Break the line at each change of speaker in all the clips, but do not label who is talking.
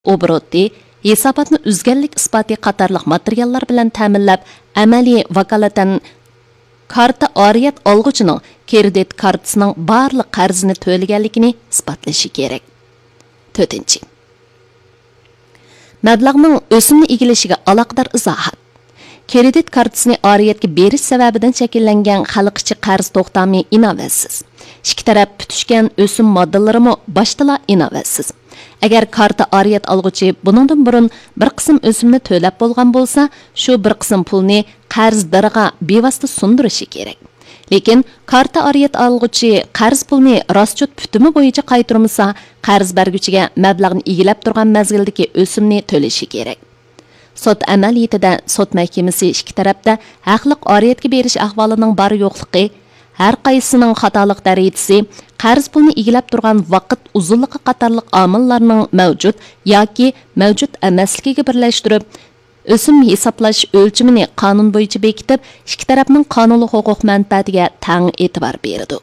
obro'ti, hisobotni uzganlik isboti qatorliq materiallar bilan ta'minlab, amaliy vakolatan karta oriyat olg'uchining kredit kartasining barliq qarzini to'laganligini isbotlashi kerak. 4. Mablag'ning o'simni egilishiga aloqador izohat. Kredit kartasini oriyatga berish sababidan shakllangan xalq ichi qarz to'xtami inovatsiz. Ikki taraf tutishgan o'sim modellarimi boshda inovatsiz. Agar karta oriyat olg'uchi buningdan burun bir qism o'simni to'lab bo'lgan bo'lsa, shu bir qism pulni qarzdorga bevosita sundirishi kerak. Lekin karta oriyat olg'uchi qarz pulni rostchut putimi bo'yicha qaytarmasa, qarz berguchiga mablag'ni egilab turgan mazgildagi o'simni to'lashi kerak. Sot amaliyotida sot mahkamasi ikki tarafda haqliq oriyatga berish ahvolining bor yo'qligi, har qaysining xatolik darajasi, qarz pulni egilab turgan vaqt uzunligi qatorliq omillarning mavjud yoki mavjud emasligiga birlashtirib, o'sim hisoblash o'lchimini qonun bo'yicha bekitib, ikki tarafning qonuniy huquq manfaatiga tang e'tibor beradi.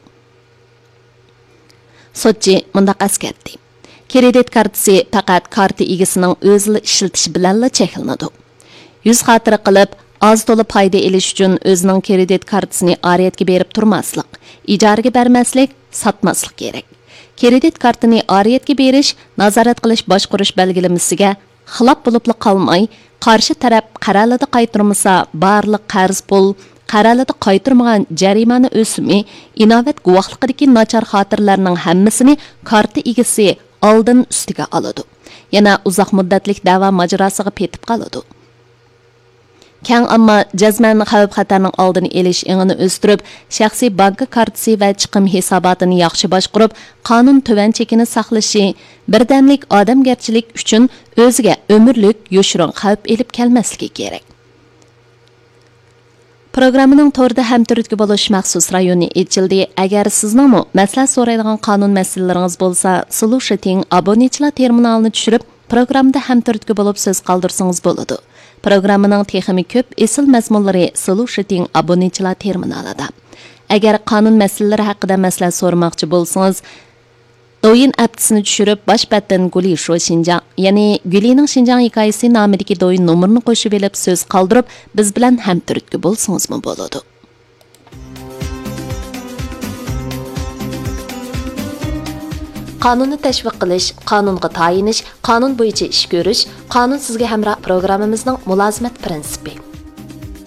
Sotchi mundaq eskartdi. Kredit kartasi faqat karta egasining o'zini ishlatishi bilanla cheklanadi. Yuz xotira qilib, az to'la foyda olish uchun o'zining kredit kartasini oriyatga berib turmaslik, ijaraga bermaslik, sotmaslik kerak. Kredit kartini oriyatga berish, nazorat qilish boshqarish belgilamasiga xilof bo'lib qolmay, qarshi taraf qaralida qaytarmasa, barliq qarz pul, qaralida qaytarmagan jarimani o'simi, inovat guvohligidagi nachar xotirlarning hammasini karta egasi oldin ustiga oladi. Yana uzoq muddatlik da'vo majrosiga petib qoladi. Kang ammo jazman xavf-xatarning oldini olish engini o'stirib, shaxsiy bank kartasi va chiqim hisobotini yaxshi boshqarib, qonun tuvan chekini saqlashi, birdamlik odamgarchilik uchun o'ziga umrlik yo'shirin xavf elib kelmasligi kerak. Programmaning to'rda ham turtki bo'lish maxsus rayoni ochildi. Agar sizning maslahat so'raydigan qonun masalalaringiz bo'lsa, Solution abonechilar terminalini tushirib, programda ham turtki bo'lib so'z qoldirsangiz bo'ladi. Programmaning texnik ko'p esil mazmunlari Solution abonechilar terminalida. Agar qonun masalalari haqida maslahat so'ramoqchi bo'lsangiz, Doyin appsini tushirib, bosh batdan Guli Shu Xinjiang, ya'ni Gulining Xinjiang hikoyasi nomidagi doyin nomerini qo'shib olib so'z qoldirib, biz bilan ham turtki bo'lsangizmi bo'ladi. Qonunni tashviq qilish, qonunga tayinish, qonun bo'yicha ish ko'rish, qonun sizga hamroh programmamizning mulozimat prinsipi.